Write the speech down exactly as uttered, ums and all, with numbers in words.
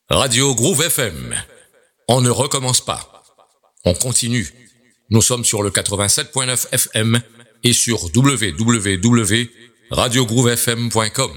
Radio Groove F M. On ne recommence pas. On continue. Nous sommes sur le quatre-vingt-sept point neuf F M et sur w w w point radio groove f m point com.